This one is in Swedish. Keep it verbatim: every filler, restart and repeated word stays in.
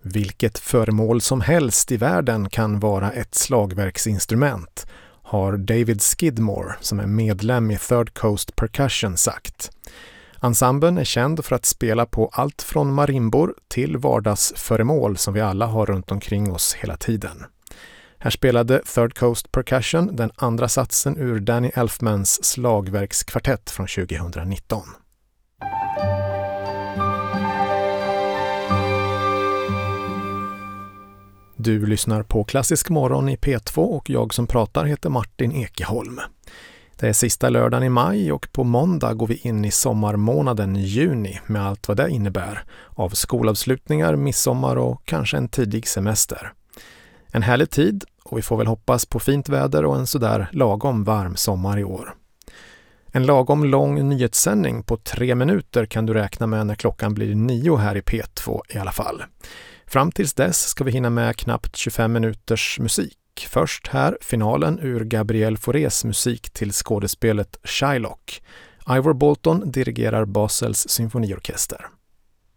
Vilket föremål som helst i världen kan vara ett slagverksinstrument, har David Skidmore, som är medlem i Third Coast Percussion, sagt. Ensemblen är känd för att spela på allt från marimbor till vardagsföremål som vi alla har runt omkring oss hela tiden. Här spelade Third Coast Percussion den andra satsen ur Danny Elfmans slagverkskvartett från tjugonitton. Du lyssnar på Klassisk morgon i P två och jag som pratar heter Martin Ekeholm. Det är sista lördagen i maj och på måndag går vi in i sommarmånaden juni med allt vad det innebär av skolavslutningar, midsommar och kanske en tidig semester. En härlig tid och vi får väl hoppas på fint väder och en sådär lagom varm sommar i år. En lagom lång nyhetssändning på tre minuter kan du räkna med när klockan blir nio här i P två i alla fall. Fram tills dess ska vi hinna med knappt tjugofem minuters musik. Först här finalen ur Gabriel Faurés musik till skådespelet Shylock. Ivor Bolton dirigerar Basels symfoniorkester.